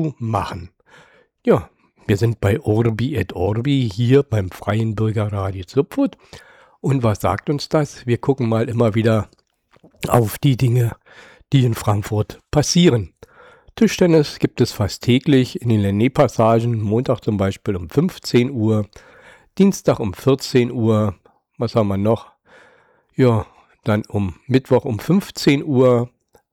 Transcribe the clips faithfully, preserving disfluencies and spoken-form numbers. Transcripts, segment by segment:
zu machen. Ja, wir sind bei Orbi et Orbi hier beim Freien Bürgerradio Zupfurt. Und was sagt uns das? Wir gucken mal immer wieder auf die Dinge, die in Frankfurt passieren. Tischtennis gibt es fast täglich in den Lenné-Passagen, Montag zum Beispiel um fünfzehn Uhr, Dienstag um vierzehn Uhr, was haben wir noch? Ja, dann um Mittwoch um fünfzehn Uhr,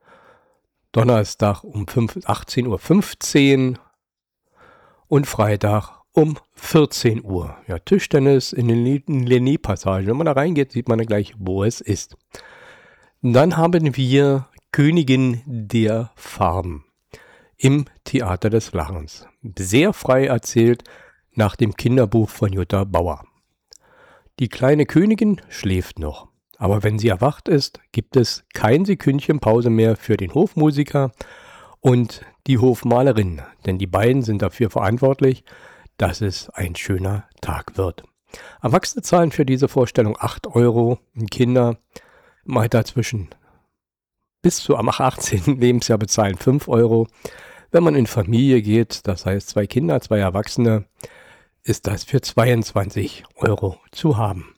Donnerstag um achtzehn Uhr fünfzehn und Freitag um vierzehn Uhr. Ja, Tischtennis in den Lenné-Passagen. Wenn man da reingeht, sieht man dann gleich, wo es ist. Dann haben wir Königin der Farben im Theater des Lachens. Sehr frei erzählt nach dem Kinderbuch von Jutta Bauer. Die kleine Königin schläft noch, aber wenn sie erwacht ist, gibt es kein Sekündchen Pause mehr für den Hofmusiker und die Hofmalerin, denn die beiden sind dafür verantwortlich, dass es ein schöner Tag wird. Erwachsene zahlen für diese Vorstellung acht Euro, Kinder im Alter zwischen bis zu am achtzehnten Lebensjahr bezahlen fünf Euro. Wenn man in Familie geht, das heißt zwei Kinder, zwei Erwachsene, ist das für zweiundzwanzig Euro zu haben.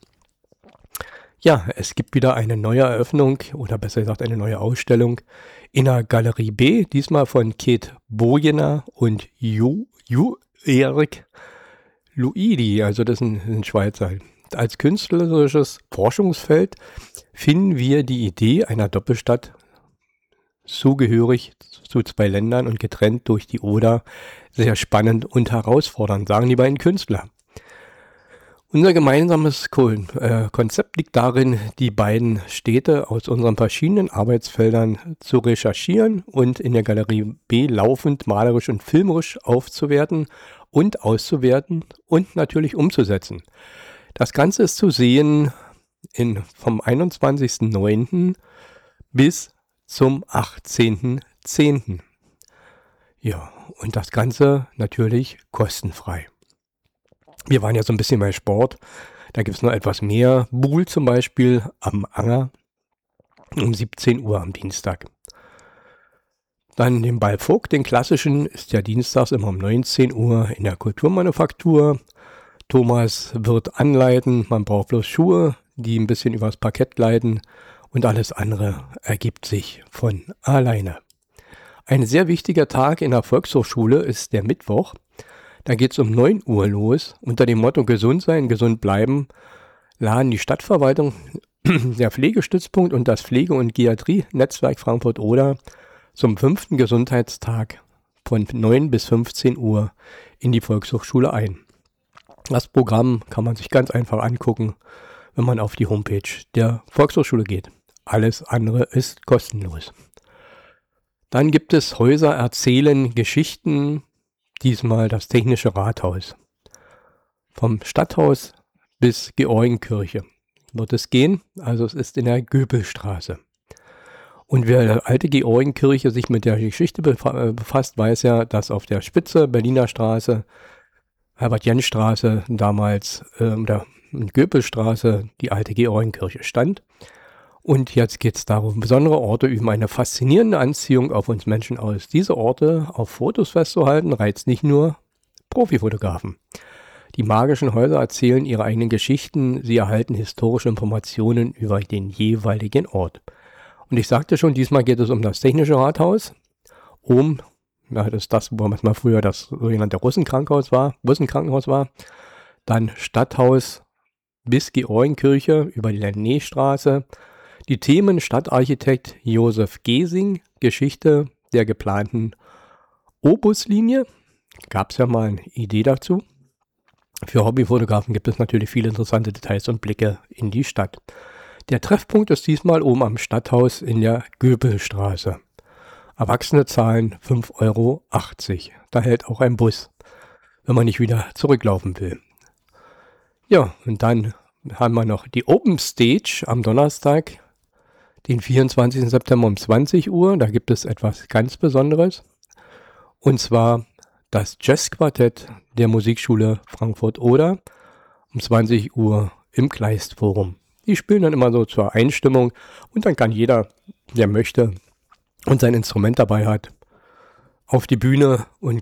Ja, es gibt wieder eine neue Eröffnung oder besser gesagt eine neue Ausstellung in der Galerie B, diesmal von Kate Bojener und Ju, Ju Erik Luidi, also das ist ein, ein Schweizer. Als künstlerisches Forschungsfeld finden wir die Idee einer Doppelstadt zugehörig zu zwei Ländern und getrennt durch die Oder sehr spannend und herausfordernd, sagen die beiden Künstler. Unser gemeinsames Konzept liegt darin, die beiden Städte aus unseren verschiedenen Arbeitsfeldern zu recherchieren und in der Galerie B laufend malerisch und filmerisch aufzuwerten und auszuwerten und natürlich umzusetzen. Das Ganze ist zu sehen in, vom einundzwanzigsten neunten bis zum achtzehnten zehnten Ja, und das Ganze natürlich kostenfrei. Wir waren ja so ein bisschen bei Sport, da gibt es noch etwas mehr. Buhl zum Beispiel am Anger um siebzehn Uhr am Dienstag. Dann den Ballvogt, den klassischen, ist ja dienstags immer um neunzehn Uhr in der Kulturmanufaktur. Thomas wird anleiten, man braucht bloß Schuhe, die ein bisschen übers Parkett gleiten und alles andere ergibt sich von alleine. Ein sehr wichtiger Tag in der Volkshochschule ist der Mittwoch. Da geht es um neun Uhr los. Unter dem Motto Gesund sein, gesund bleiben laden die Stadtverwaltung, der Pflegestützpunkt und das Pflege- und Geriatrie-Netzwerk Frankfurt-Oder zum fünften Gesundheitstag von neun bis fünfzehn Uhr in die Volkshochschule ein. Das Programm kann man sich ganz einfach angucken, wenn man auf die Homepage der Volkshochschule geht. Alles andere ist kostenlos. Dann gibt es Häuser erzählen Geschichten, diesmal das Technische Rathaus. Vom Stadthaus bis Georgenkirche wird es gehen, also es ist in der Göbelstraße. Und wer der alte Georgenkirche sich mit der Geschichte befasst, weiß ja, dass auf der Spitze Berliner Straße, Herbert-Jensch-Straße damals äh, der Göbelstraße die alte Georgenkirche stand. Und jetzt geht es darum, besondere Orte üben eine faszinierende Anziehung auf uns Menschen aus. Diese Orte auf Fotos festzuhalten, reizt nicht nur Profifotografen. Die magischen Häuser erzählen ihre eigenen Geschichten, sie erhalten historische Informationen über den jeweiligen Ort. Und ich sagte schon, diesmal geht es um das Technische Rathaus. Oben, ja, das ist das, wo mal früher das sogenannte Russenkrankenhaus war, Russenkrankenhaus war. Dann Stadthaus bis Georgenkirche über die Lenné-Straße. Die Themen Stadtarchitekt Josef Gesing, Geschichte der geplanten O-Bus-Linie. Gab es ja mal eine Idee dazu. Für Hobbyfotografen gibt es natürlich viele interessante Details und Blicke in die Stadt. Der Treffpunkt ist diesmal oben am Stadthaus in der Göbelstraße. Erwachsene zahlen fünf Euro achtzig. Da hält auch ein Bus, wenn man nicht wieder zurücklaufen will. Ja, und dann haben wir noch die Open Stage am Donnerstag, den vierundzwanzigsten September um zwanzig Uhr. Da gibt es etwas ganz Besonderes. Und zwar das Jazzquartett der Musikschule Frankfurt-Oder um zwanzig Uhr im Kleistforum. Die spielen dann immer so zur Einstimmung und dann kann jeder, der möchte und sein Instrument dabei hat, auf die Bühne und